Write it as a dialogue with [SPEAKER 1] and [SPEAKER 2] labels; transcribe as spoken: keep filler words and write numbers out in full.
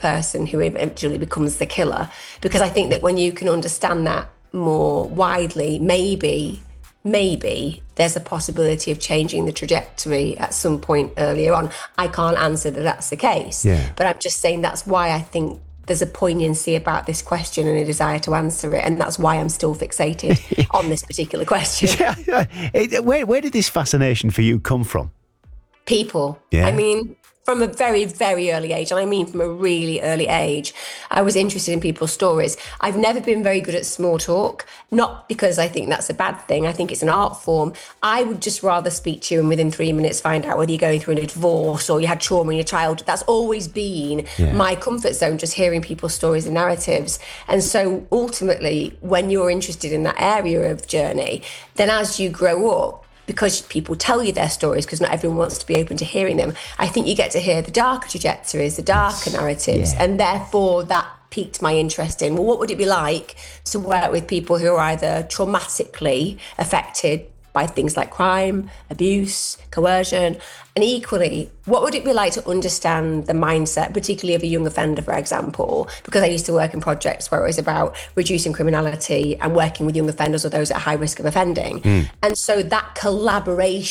[SPEAKER 1] person who eventually becomes the killer. Because I think that when you can understand that more widely, maybe, maybe there's a possibility of changing the trajectory at some point earlier on. I can't answer that that's the case,
[SPEAKER 2] yeah.
[SPEAKER 1] but I'm just saying that's why I think there's a poignancy about this question and a desire to answer it, and that's why I'm still fixated on this particular question.
[SPEAKER 2] Yeah, yeah. Where, where did this fascination for you come from?
[SPEAKER 1] People.
[SPEAKER 2] Yeah.
[SPEAKER 1] I mean, from a very, very early age, and I mean from a really early age, I was interested in people's stories. I've never been very good at small talk, not because I think that's a bad thing. I think it's an art form. I would just rather speak to you and within three minutes find out whether you're going through a divorce or you had trauma in your childhood. That's always been
[SPEAKER 2] yeah.
[SPEAKER 1] my comfort zone, just hearing people's stories and narratives. And so ultimately, when you're interested in that area of journey, then as you grow up, because people tell you their stories, because not everyone wants to be open to hearing them, I think you get to hear the darker trajectories, the darker narratives,
[SPEAKER 2] yeah.
[SPEAKER 1] and therefore that piqued my interest in, well, what would it be like to work with people who are either traumatically affected by things like crime, abuse, coercion, and equally, what would it be like to understand the mindset, particularly of a young offender, for example, because I used to work in projects where it was about reducing criminality and working with young offenders or those at high risk of offending.
[SPEAKER 2] Mm.
[SPEAKER 1] And so that collaboration